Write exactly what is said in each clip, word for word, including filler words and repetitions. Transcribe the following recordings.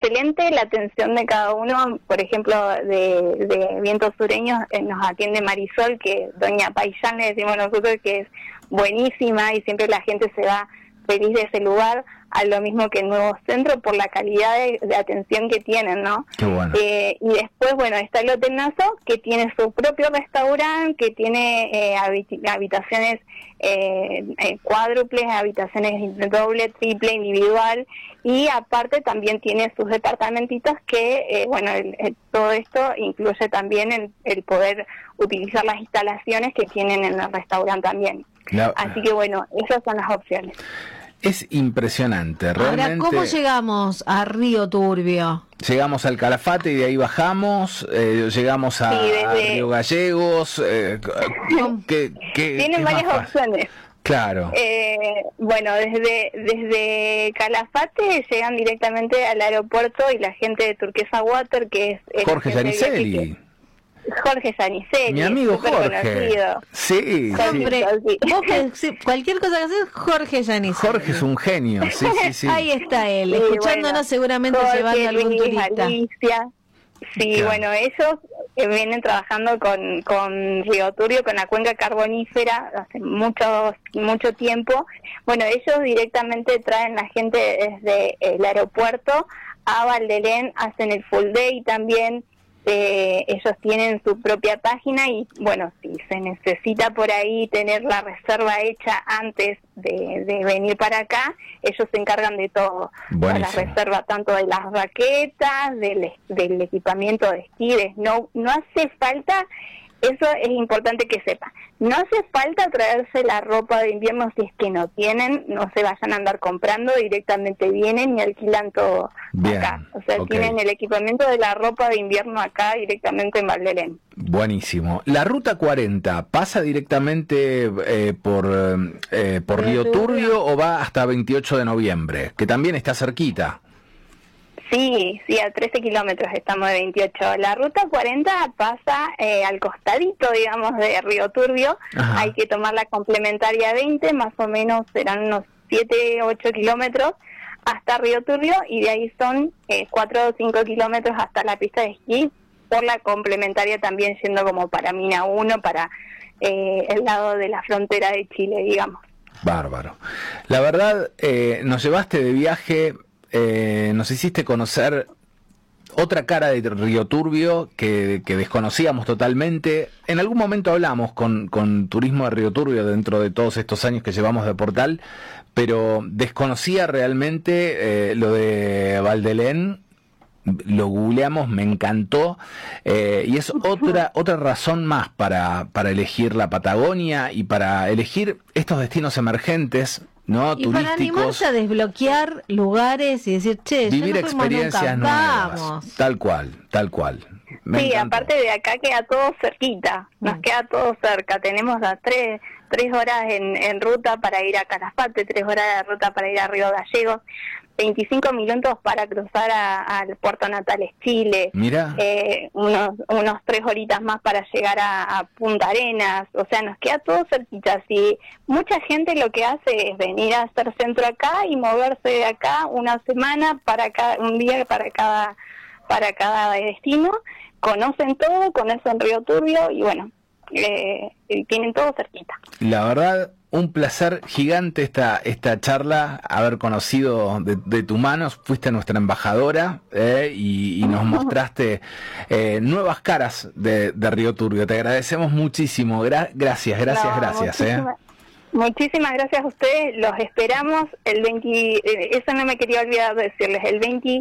excelente la atención de cada uno. Por ejemplo, de, de Vientos Sureños eh, nos atiende Marisol, que doña Paillán le decimos nosotros, que es buenísima y siempre la gente se va feliz de ese lugar, a lo mismo que el nuevo centro por la calidad de, de atención que tienen, ¿no? Qué bueno. Eh, y después, bueno, está el Hotel Nassau, que tiene su propio restaurante, que tiene eh, habit- habitaciones eh, eh, cuádruples, habitaciones doble, triple, individual, y aparte también tiene sus departamentitos que, eh, bueno, el, el, todo esto incluye también el, el poder utilizar las instalaciones que tienen en el restaurante también. La... Así que, bueno, esas son las opciones. Es impresionante, realmente. Ahora, ¿cómo llegamos a Río Turbio? Llegamos al Calafate y de ahí bajamos, eh, llegamos a, sí, desde... a Río Gallegos. Eh, ¿qué, qué, Tienen qué varias opciones. Claro. Eh, bueno, desde desde Calafate llegan directamente al aeropuerto y la gente de Turquesa Water, que es... Jorge Giannicelli. Jorge Giannicelli, mi amigo Jorge. Conocido. Sí, Siempre, sí. Vos que, sí, cualquier cosa que haces, Jorge Giannicelli. Jorge es un genio, sí, sí, sí. Ahí está él, sí, escuchándonos bueno, seguramente Jorge, llevando algún Luis, turista. Alicia. Sí, claro. Bueno, ellos eh, vienen trabajando con, con Río Turbio, con la cuenca carbonífera, hace mucho, mucho tiempo. Bueno, ellos directamente traen la gente desde el aeropuerto a Valdelén, hacen el full day también. Eh, ellos tienen su propia página y, bueno, si se necesita por ahí tener la reserva hecha antes de, de venir para acá, ellos se encargan de todo. Buenísimo. La reserva tanto de las raquetas, del, del equipamiento de esquí, de snow. No hace falta, eso es importante que sepa, no hace falta traerse la ropa de invierno si es que no tienen, no se vayan a andar comprando, directamente vienen y alquilan todo. Bien, acá. O sea, okay. Tienen el equipamiento de la ropa de invierno acá directamente en Valdelén. Buenísimo. La Ruta cuarenta pasa directamente eh, por, eh, por Río Turbio o va hasta veintiocho de noviembre, que también está cerquita. Sí, sí, a trece kilómetros estamos de veintiocho. La Ruta cuarenta pasa eh, al costadito, digamos, de Río Turbio. Ajá. Hay que tomar la complementaria veinte, más o menos serán unos siete, ocho kilómetros hasta Río Turbio, y de ahí son eh, cuatro o cinco kilómetros hasta la pista de esquí, por la complementaria también yendo como para Mina uno, para eh, el lado de la frontera de Chile, digamos. Bárbaro. La verdad, eh, nos llevaste de viaje... Eh, nos hiciste conocer otra cara de Río Turbio que, que desconocíamos totalmente. En algún momento hablamos con, con Turismo de Río Turbio dentro de todos estos años que llevamos de Portal, pero desconocía realmente eh, lo de Valdelén. Lo googleamos, me encantó, eh, y es otra otra razón más para, para elegir la Patagonia y para elegir estos destinos emergentes, ¿no? Y turísticos. Para animarse a desbloquear lugares y decir, che, vivir ya no experiencias nunca. nuevas. Vamos. Tal cual, tal cual. Me sí, encantó. Aparte de acá queda todo cerquita, nos mm. queda todo cerca. Tenemos a tres, tres horas en, en ruta para ir a Calafate, tres horas de ruta para ir a Río Gallegos, veinticinco minutos para cruzar al Puerto Natales, Chile. Mira. Eh, unos, unos tres horitas más para llegar a, a Punta Arenas. O sea, nos queda todo cerquita. Así, mucha gente lo que hace es venir a hacer centro acá y moverse de acá una semana para cada, un día para cada, para cada destino. Conocen todo, conocen Río Turbio y bueno, eh, tienen todo cerquita. La verdad, un placer gigante esta esta charla, haber conocido de, de tu mano. Fuiste nuestra embajadora eh, y, y nos mostraste eh, nuevas caras de, de Río Turbio. Te agradecemos muchísimo. Gra- gracias, gracias, no, gracias. Muchísimas, eh. muchísimas gracias a ustedes. Los esperamos el veinte, eso no me quería olvidar de decirles, el veintiséis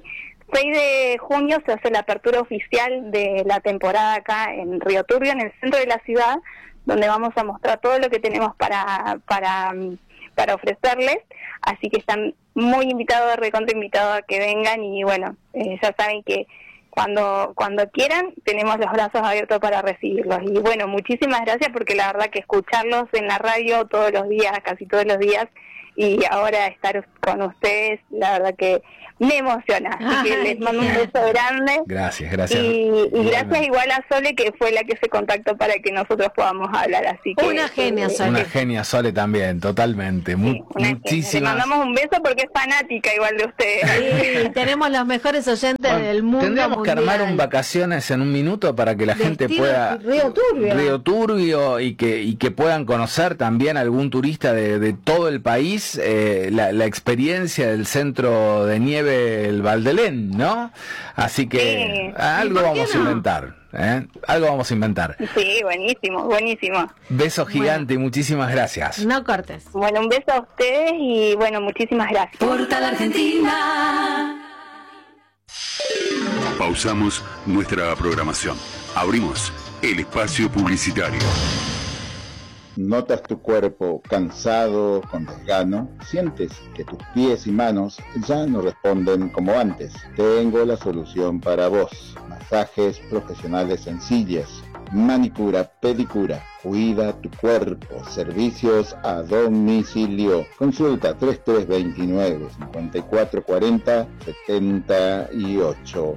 de junio se hace la apertura oficial de la temporada acá en Río Turbio, en el centro de la ciudad, donde vamos a mostrar todo lo que tenemos para para para ofrecerles, así que están muy invitados, recontra invitados a que vengan y bueno, eh, ya saben que cuando cuando quieran tenemos los brazos abiertos para recibirlos. Y bueno, muchísimas gracias porque la verdad que escucharlos en la radio todos los días, casi todos los días, y ahora estar con ustedes, la verdad que me emociona. Así Ay, que les mando un beso grande. Gracias, gracias. Y, y gracias igual a Sole, que fue la que se contactó para que nosotros podamos hablar. Así que Una genia, Sole. Una genia, Sole, también, totalmente. Mu- sí, una muchísimas. genia. Le mandamos un beso porque es fanática igual de ustedes. Sí, tenemos los mejores oyentes Bueno, del mundo tendríamos mundial. que armar un vacaciones en un minuto para que la De gente estilo pueda Río Turbio. Río Turbio y que y que puedan conocer también algún turista de, de todo el país eh, la, la experiencia del centro de nieve el Valdelén, ¿no? Así que Sí. algo ¿Y por qué vamos a no? inventar, ¿eh? Algo vamos a inventar. Sí, buenísimo, buenísimo. Beso gigante y muchísimas gracias. No cortes. Bueno, un beso a ustedes y bueno, muchísimas gracias. Portal Argentina. Pausamos nuestra programación. Abrimos el espacio publicitario. ¿Notas tu cuerpo cansado, con desgano? ¿Sientes que tus pies y manos ya no responden como antes? Tengo la solución para vos. Masajes profesionales sencillas, manicura, pedicura. Cuida tu cuerpo. Servicios a domicilio. Consulta treinta y tres veintinueve, cincuenta y cuatro cuarenta, setenta y ocho.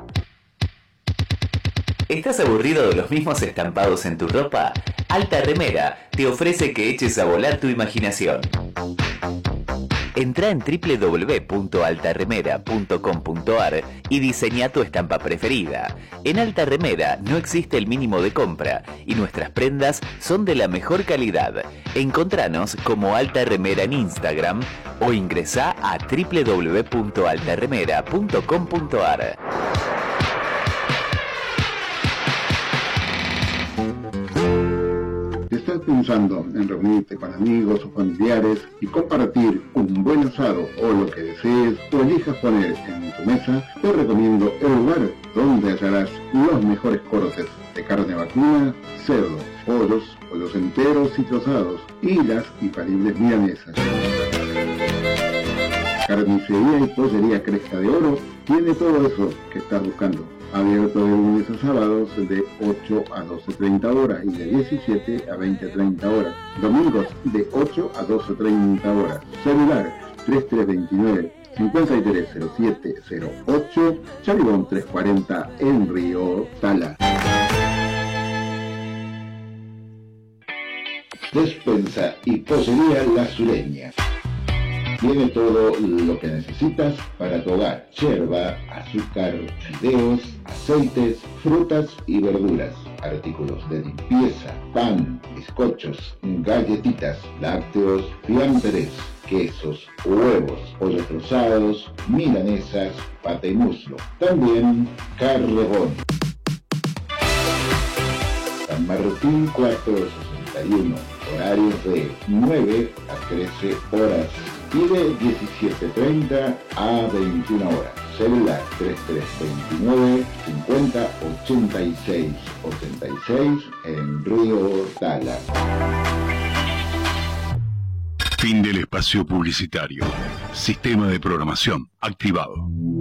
¿Estás aburrido de los mismos estampados en tu ropa? Alta Remera te ofrece que eches a volar tu imaginación. Entrá en doble u doble u doble u punto alta remera punto com punto a r y diseña tu estampa preferida. En Alta Remera no existe el mínimo de compra y nuestras prendas son de la mejor calidad. Encontranos como Alta Remera en Instagram o ingresá a doble u doble u doble u punto alta remera punto com punto a r. ¿Estás pensando en reunirte con amigos o familiares y compartir un buen asado o lo que desees o elijas poner en tu mesa? Te recomiendo el lugar donde hallarás los mejores cortes de carne vacuna, cerdo, pollos, pollos enteros y trozados y las infalibles milanesas. Carnicería y pollería Cresta de Oro tiene todo eso que estás buscando. Abierto de lunes a sábados de ocho a doce treinta horas y de diecisiete a veinte treinta horas. Domingos de ocho a doce treinta horas. Celular treinta y tres veintinueve, cincuenta y tres cero siete cero ocho, Chalibón trescientos cuarenta en Río Tala. Despensa y pollería La Sureña. Tiene todo lo que necesitas para tu hogar: yerba, azúcar, fideos, aceites, frutas y verduras, artículos de limpieza, pan, bizcochos, galletitas, lácteos, fiambres, quesos, huevos, pollos trozados, milanesas, pata y muslo. También carbón. San Martín cuatrocientos sesenta y uno, horarios de nueve a trece horas. Y de diecisiete treinta a veintiuna horas. Celular treinta y tres veintinueve, cincuenta ochenta y seis ochenta y seis en Río Tala. Fin del espacio publicitario. Sistema de programación activado.